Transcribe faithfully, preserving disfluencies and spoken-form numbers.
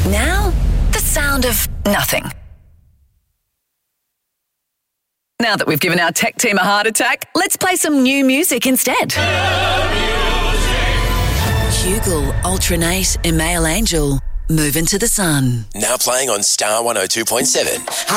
Now, the sound of nothing. Now that we've given our tech team a heart attack, let's play some new music instead. Hugel, Ultranate, Email Angel, Move Into the Sun. Now playing on Star one oh two point seven.